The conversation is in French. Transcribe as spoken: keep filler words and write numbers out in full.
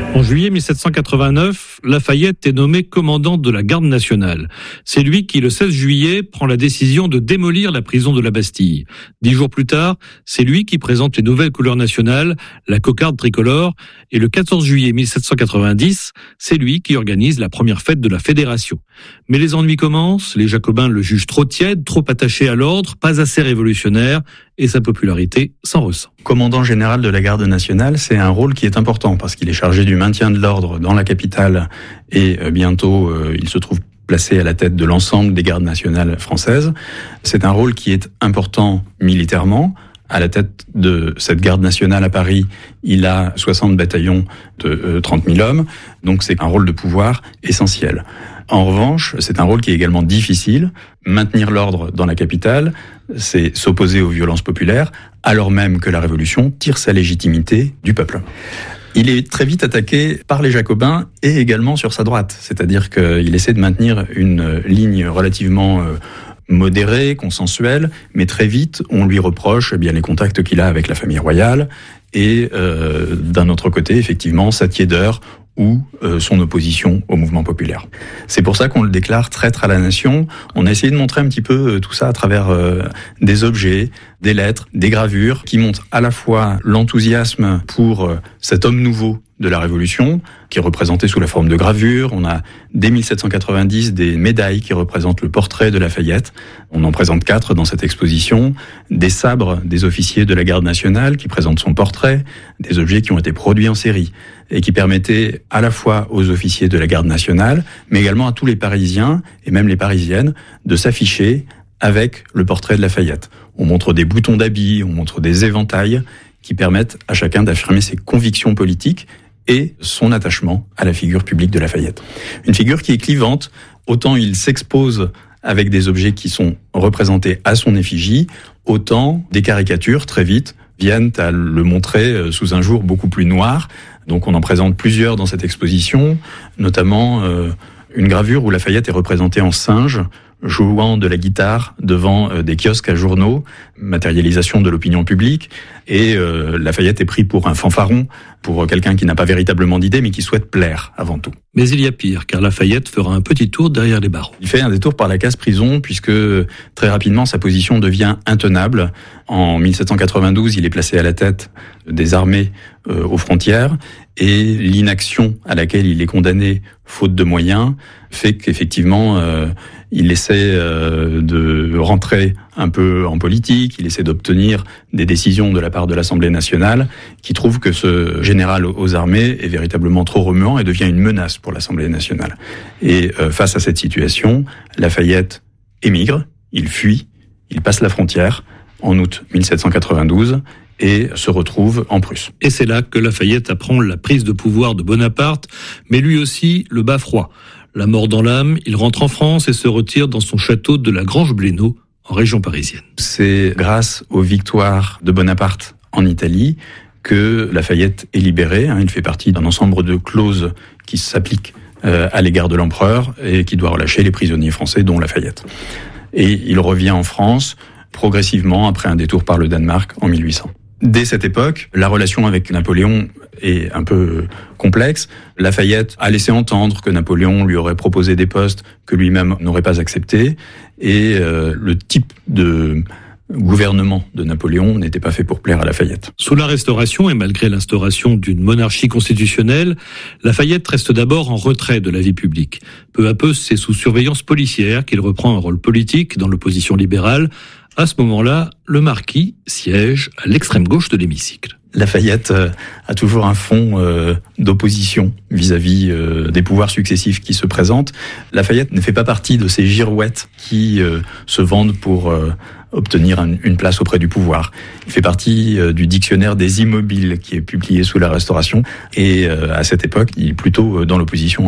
En juillet mille sept cent quatre-vingt-neuf, Lafayette est nommé commandant de la garde nationale. C'est lui qui, le seize juillet, prend la décision de démolir la prison de la Bastille. Dix jours plus tard, c'est lui qui présente les nouvelles couleurs nationales, la cocarde tricolore. Et le quatorze juillet mille sept cent quatre-vingt-dix, c'est lui qui organise la première fête de la Fédération. Mais les ennuis commencent, les Jacobins le jugent trop tiède, trop attaché à l'ordre, pas assez révolutionnaire, et sa popularité s'en ressent. Commandant général de la garde nationale, c'est un rôle qui est important parce qu'il est chargé du maintien de l'ordre dans la capitale et bientôt euh, il se trouve placé à la tête de l'ensemble des gardes nationales françaises. C'est un rôle qui est important militairement. À la tête de cette garde nationale à Paris, il a soixante bataillons de trente mille hommes, donc c'est un rôle de pouvoir essentiel. En revanche, c'est un rôle qui est également difficile. Maintenir l'ordre dans la capitale, c'est s'opposer aux violences populaires, alors même que la Révolution tire sa légitimité du peuple. Il est très vite attaqué par les Jacobins et également sur sa droite, c'est-à-dire qu'il essaie de maintenir une ligne relativement modérée, consensuelle, mais très vite, on lui reproche eh bien les contacts qu'il a avec la famille royale et euh, d'un autre côté, effectivement, sa tiédeur ou euh, son opposition au mouvement populaire. C'est pour ça qu'on le déclare traître à la nation. On a essayé de montrer un petit peu euh, tout ça à travers euh, des objets, des lettres, des gravures qui montrent à la fois l'enthousiasme pour euh, cet homme nouveau de la Révolution, qui est représenté sous la forme de gravures. On a, dès mille sept cent quatre-vingt-dix, des médailles qui représentent le portrait de Lafayette. On en présente quatre dans cette exposition. Des sabres des officiers de la garde nationale qui présentent son portrait. Des objets qui ont été produits en série et qui permettaient à la fois aux officiers de la garde nationale, mais également à tous les Parisiens et même les Parisiennes de s'afficher avec le portrait de Lafayette. On montre des boutons d'habits, on montre des éventails qui permettent à chacun d'affirmer ses convictions politiques et son attachement à la figure publique de Lafayette. Une figure qui est clivante, autant il s'expose avec des objets qui sont représentés à son effigie, autant des caricatures, très vite, viennent à le montrer sous un jour beaucoup plus noir. Donc on en présente plusieurs dans cette exposition, notamment euh, une gravure où Lafayette est représenté en singe, jouant de la guitare devant euh, des kiosques à journaux, matérialisation de l'opinion publique, et euh, Lafayette est pris pour un fanfaron, pour quelqu'un qui n'a pas véritablement d'idée, mais qui souhaite plaire avant tout. Mais il y a pire, car Lafayette fera un petit tour derrière les barreaux. Il fait un détour par la case prison, puisque très rapidement sa position devient intenable. En mille sept cent quatre-vingt-douze, il est placé à la tête des armées euh, aux frontières, et l'inaction à laquelle il est condamné, faute de moyens, fait qu'effectivement, euh, il essaie euh, de rentrer un peu en politique, il essaie d'obtenir des décisions de la part de l'Assemblée nationale, qui trouve que ce général aux armées est véritablement trop remuant et devient une menace pour l'Assemblée nationale. Et euh, face à cette situation, Lafayette émigre, il fuit, il passe la frontière en août mille sept cent quatre-vingt-douze et se retrouve en Prusse. Et c'est là que Lafayette apprend la prise de pouvoir de Bonaparte, mais lui aussi le bat froid. La mort dans l'âme, il rentre en France et se retire dans son château de la Grange-Blénaud, en région parisienne. C'est grâce aux victoires de Bonaparte en Italie que Lafayette est libéré. Il fait partie d'un ensemble de clauses qui s'appliquent à l'égard de l'empereur et qui doit relâcher les prisonniers français, dont Lafayette. Et il revient en France progressivement après un détour par le Danemark en mille huit cents. Dès cette époque, la relation avec Napoléon est un peu complexe. Lafayette a laissé entendre que Napoléon lui aurait proposé des postes que lui-même n'aurait pas acceptés. Et euh, le type de gouvernement de Napoléon n'était pas fait pour plaire à Lafayette. Sous la Restauration et malgré l'instauration d'une monarchie constitutionnelle, Lafayette reste d'abord en retrait de la vie publique. Peu à peu, c'est sous surveillance policière qu'il reprend un rôle politique dans l'opposition libérale. À ce moment-là, le marquis siège à l'extrême gauche de l'hémicycle. Lafayette euh, a toujours un fond euh, d'opposition vis-à-vis euh, des pouvoirs successifs qui se présentent. Lafayette ne fait pas partie de ces girouettes qui euh, se vendent pour euh, obtenir un, une place auprès du pouvoir. Il fait partie euh, du dictionnaire des immobiles qui est publié sous la Restauration et euh, à cette époque, il est plutôt dans l'opposition